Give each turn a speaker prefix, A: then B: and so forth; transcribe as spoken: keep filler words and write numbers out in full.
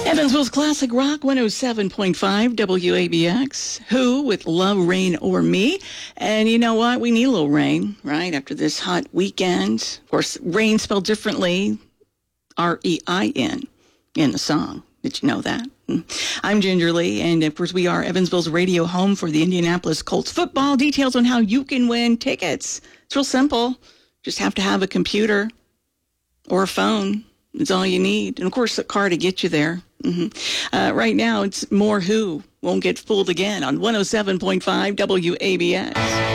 A: Evansville's Classic Rock one oh seven point five W A B X. Who with Love, Rain, or Me. And you know what? We need a little rain, right? After this hot weekend. Of course, rain spelled differently. R E I N in the song. Did you know that? I'm Ginger Lee, and of course we are Evansville's radio home for the Indianapolis Colts football. Details on how you can win tickets. It's real simple. Just have to have a computer or a phone. It's all you need. And of course, a car to get you there. Mm-hmm. Uh, right now, it's more Who. Won't Get Fooled Again on one oh seven point five W A B X.